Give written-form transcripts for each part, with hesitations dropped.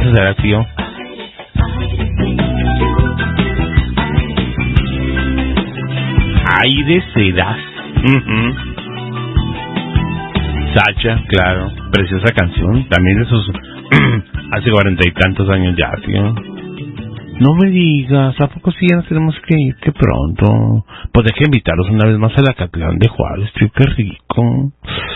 Eso será, tío. Aire serás. Sacha, claro. Preciosa canción. También de esos... hace 40 y tantos años ya, tío. No me digas, ¿a poco sí ya nos tenemos que ir? ¡Qué pronto! Pues deje invitarlos una vez más a la Acatlán de Juárez, tío, qué rico.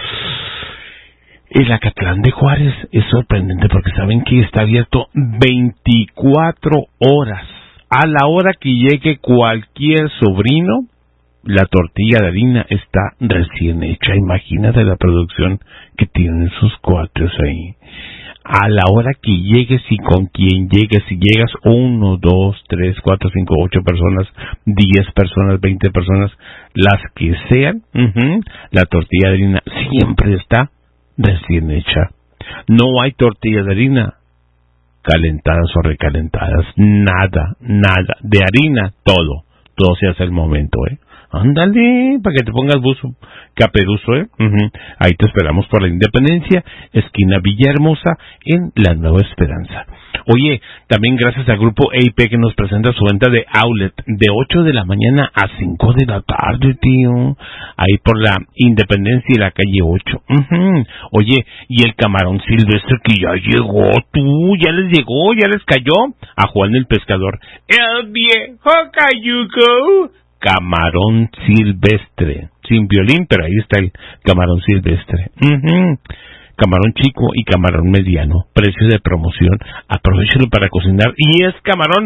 El Acatlán de Juárez es sorprendente porque saben que está abierto 24 horas. A la hora que llegue cualquier sobrino, la tortilla de harina está recién hecha. Imagínate la producción que tienen sus cuates ahí. A la hora que llegues y con quien llegues, si llegas 1, 2, 3, 4, 5, 8 personas, 10 personas, 20 personas, las que sean, la tortilla de harina siempre está recién hecha. No hay tortillas de harina calentadas o recalentadas, nada, de harina, todo se hace al momento, Ándale, para que te pongas buzo, caperuzo, Ahí te esperamos por la Independencia, esquina Villahermosa, en La Nueva Esperanza. Oye, también gracias al grupo EIP que nos presenta su venta de outlet de 8 de la mañana a 5 de la tarde, tío. Ahí por la Independencia y la calle 8. Oye, y el camarón silvestre que ya llegó, tú, ya les cayó a Juan el Pescador. El viejo cayuco. Camarón silvestre, sin violín, pero ahí está el camarón silvestre. Camarón chico y camarón mediano, precio de promoción, aprovechalo para cocinar, y es camarón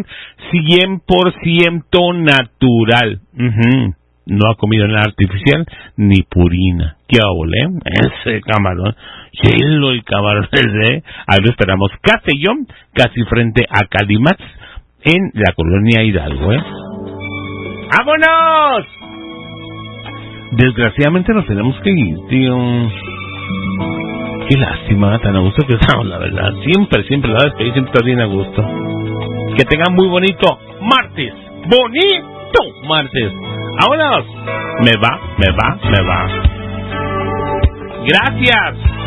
100% natural. No ha comido nada artificial, ni purina. ¿Qué hago, Ese camarón, chelo el camarón ese, ahí lo esperamos. Castellón, casi frente a Calimax, en la colonia Hidalgo, ¡Vámonos! Desgraciadamente nos tenemos que ir, tío. Qué lástima, tan a gusto que estamos, la verdad. Siempre la despedida siempre está bien a gusto. Que tengan muy bonito martes. ¡Bonito martes! ¡Vámonos! Me va. Gracias.